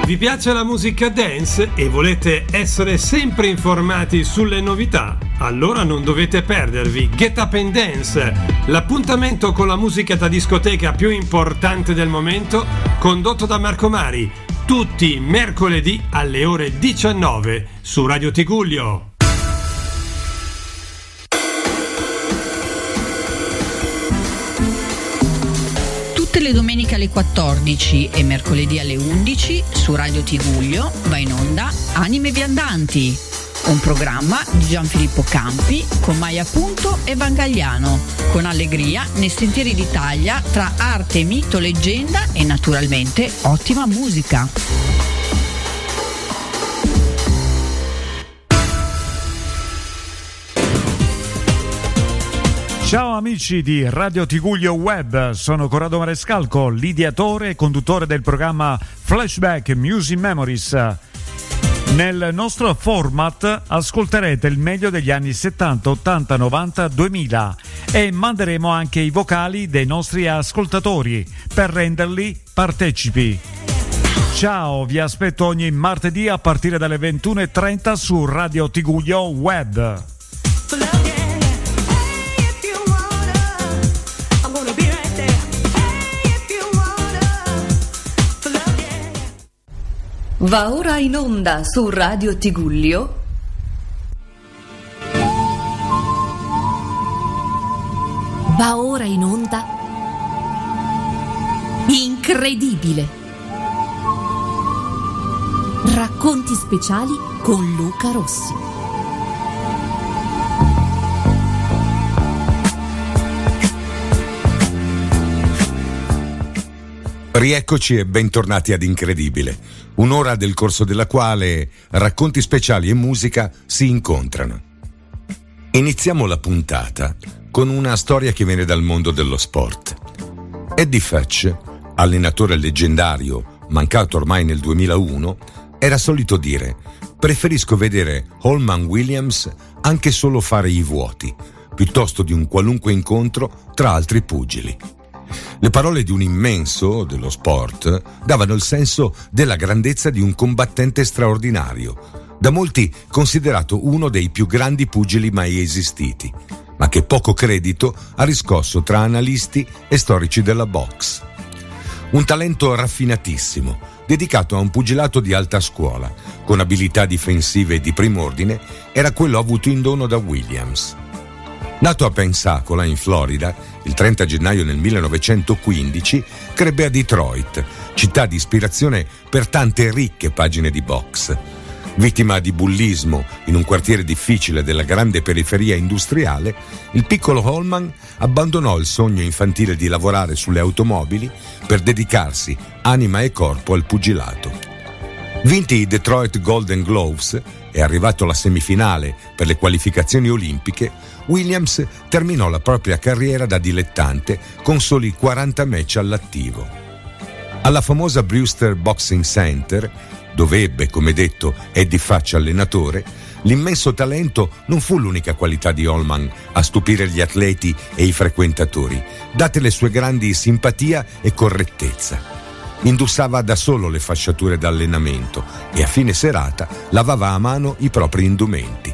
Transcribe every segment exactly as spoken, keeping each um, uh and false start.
Vi piace la musica dance e volete essere sempre informati sulle novità? Allora non dovete perdervi Get Up and Dance, l'appuntamento con la musica da discoteca più importante del momento, condotto da Marco Mari, tutti mercoledì alle ore diciannove su Radio Tigullio. Tutte le domeniche alle quattordici e mercoledì alle undici su Radio Tigullio va in onda Anime Viandanti, un programma di Gianfilippo Campi con Maia Punto e Vangagliano, con allegria nei sentieri d'Italia tra arte, mito, leggenda e naturalmente ottima musica. Ciao amici di Radio Tigullio Web, sono Corrado Marescalco, l'ideatore e conduttore del programma Flashback Music Memories. Nel nostro format ascolterete il meglio degli anni settanta, ottanta, novanta, duemila e manderemo anche i vocali dei nostri ascoltatori per renderli partecipi. Ciao, vi aspetto ogni martedì a partire dalle ventuno e trenta su Radio Tigullio Web. Va ora in onda su Radio Tigullio Va ora in onda Incredibile, racconti speciali con Luca Rossi. Rieccoci e bentornati ad Incredibile, un'ora del corso della quale racconti speciali e musica si incontrano. Iniziamo la puntata con una storia che viene dal mondo dello sport. Eddie Futch, allenatore leggendario, mancato ormai nel duemilauno, era solito dire: preferisco vedere Holman Williams anche solo fare i vuoti, piuttosto di un qualunque incontro tra altri pugili. Le parole di un immenso dello sport davano il senso della grandezza di un combattente straordinario, da molti considerato uno dei più grandi pugili mai esistiti, ma che poco credito ha riscosso tra analisti e storici della boxe. Un talento raffinatissimo, dedicato a un pugilato di alta scuola, con abilità difensive di prim'ordine, era quello avuto in dono da Williams. Nato a Pensacola, in Florida, il trenta gennaio del millenovecentoquindici, crebbe a Detroit, città di ispirazione per tante ricche pagine di boxe. Vittima di bullismo in un quartiere difficile della grande periferia industriale, il piccolo Holman abbandonò il sogno infantile di lavorare sulle automobili per dedicarsi anima e corpo al pugilato. Vinti i Detroit Golden Gloves e arrivato alla semifinale per le qualificazioni olimpiche, Williams terminò la propria carriera da dilettante con soli quaranta match all'attivo. Alla famosa Brewster Boxing Center, dove ebbe, come detto, Eddie Futch allenatore, l'immenso talento non fu l'unica qualità di Holman a stupire gli atleti e i frequentatori, date le sue grandi simpatia e correttezza. Indossava da solo le fasciature d'allenamento e a fine serata lavava a mano i propri indumenti.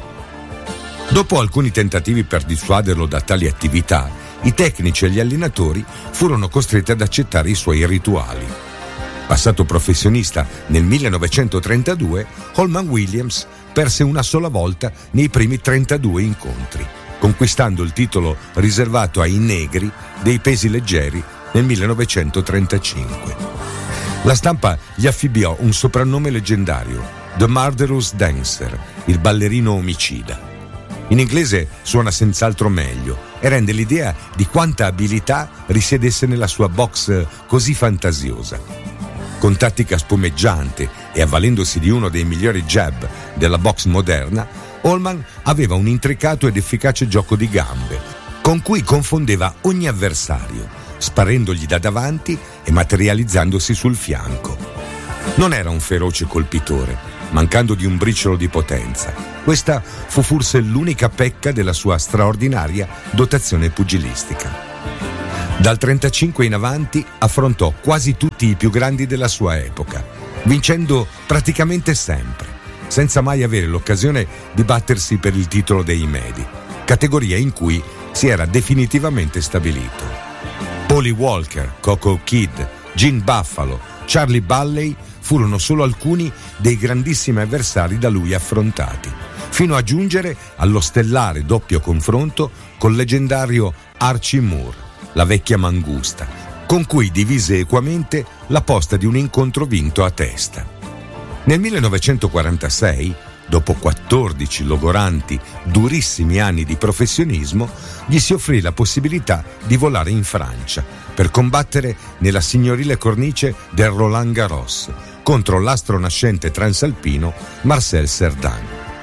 Dopo alcuni tentativi per dissuaderlo da tali attività, i tecnici e gli allenatori furono costretti ad accettare i suoi rituali. Passato professionista nel millenovecentotrentadue, Holman Williams perse una sola volta nei primi trentadue incontri, conquistando il titolo riservato ai negri dei pesi leggeri nel millenovecentotrentacinque. La stampa gli affibbiò un soprannome leggendario, The Murderous Dancer, il ballerino omicida. In inglese suona senz'altro meglio e rende l'idea di quanta abilità risiedesse nella sua box così fantasiosa. Con tattica spumeggiante e avvalendosi di uno dei migliori jab della box moderna, Holman aveva un intricato ed efficace gioco di gambe, con cui confondeva ogni avversario, sparendogli da davanti e materializzandosi sul fianco. Non era un feroce colpitore, mancando di un briciolo di potenza. Questa fu forse l'unica pecca della sua straordinaria dotazione pugilistica. Dal trentacinque in avanti affrontò quasi tutti i più grandi della sua epoca, vincendo praticamente sempre, senza mai avere l'occasione di battersi per il titolo dei medi, categoria in cui si era definitivamente stabilito. Polly Walker, Coco Kidd, Gene Buffalo, Charlie Balley furono solo alcuni dei grandissimi avversari da lui affrontati, fino a giungere allo stellare doppio confronto col leggendario Archie Moore, la vecchia mangusta, con cui divise equamente la posta di un incontro vinto a testa. Nel millenovecentoquarantasei, dopo quattordici logoranti, durissimi anni di professionismo, gli si offrì la possibilità di volare in Francia per combattere nella signorile cornice del Roland Garros contro l'astro nascente transalpino Marcel Cerdan.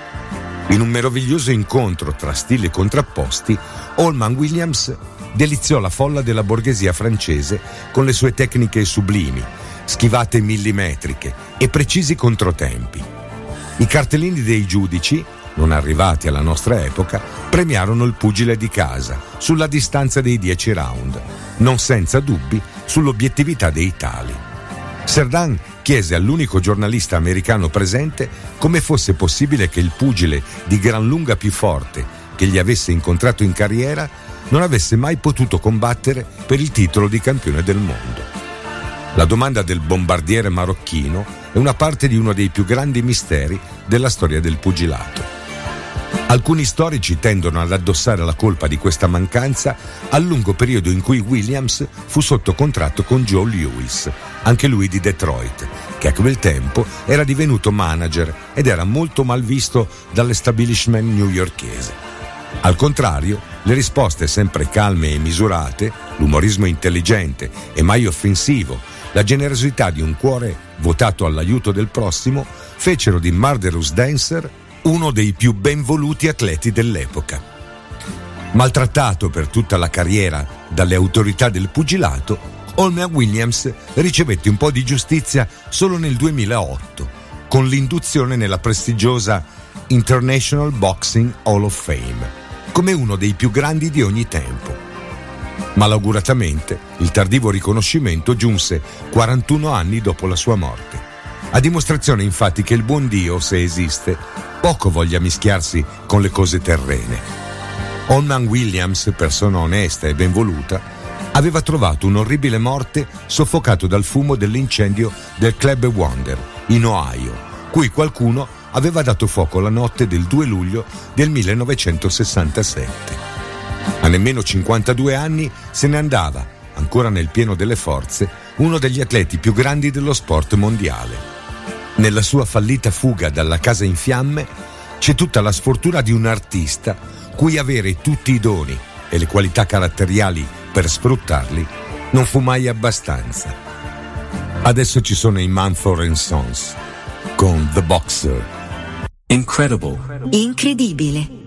In un meraviglioso incontro tra stili contrapposti, Allman Williams deliziò la folla della borghesia francese con le sue tecniche sublimi, schivate millimetriche e precisi controtempi. I cartellini dei giudici, non arrivati alla nostra epoca, premiarono il pugile di casa sulla distanza dei dieci round, non senza dubbi sull'obiettività dei tali. Cerdan chiese all'unico giornalista americano presente come fosse possibile che il pugile di gran lunga più forte che gli avesse incontrato in carriera non avesse mai potuto combattere per il titolo di campione del mondo. La domanda del bombardiere marocchino è una parte di uno dei più grandi misteri della storia del pugilato. Alcuni storici tendono ad addossare la colpa di questa mancanza al lungo periodo in cui Williams fu sotto contratto con Joe Louis, anche lui di Detroit, che a quel tempo era divenuto manager ed era molto mal visto dall'establishment newyorkese. Al contrario, le risposte sempre calme e misurate, l'umorismo intelligente e mai offensivo, la generosità di un cuore votato all'aiuto del prossimo, fecero di Murderous Dancer uno dei più ben voluti atleti dell'epoca. Maltrattato per tutta la carriera dalle autorità del pugilato, Allman Williams ricevette un po' di giustizia solo nel duemilaotto, con l'induzione nella prestigiosa International Boxing Hall of Fame, come uno dei più grandi di ogni tempo. Malauguratamente, il tardivo riconoscimento giunse quarantuno anni dopo la sua morte, a dimostrazione infatti che il buon Dio, se esiste, poco voglia mischiarsi con le cose terrene. Allman Williams, persona onesta e ben voluta, aveva trovato un'orribile morte soffocato dal fumo dell'incendio del Club Wonder in Ohio, cui qualcuno aveva dato fuoco la notte del due luglio del millenovecentosessantasette. A nemmeno cinquantadue anni se ne andava, ancora nel pieno delle forze, uno degli atleti più grandi dello sport mondiale. Nella sua fallita fuga dalla casa in fiamme c'è tutta la sfortuna di un artista cui avere tutti i doni e le qualità caratteriali per sfruttarli non fu mai abbastanza. Adesso ci sono i Mumford and Sons con The Boxer. Incredible. Incredibile.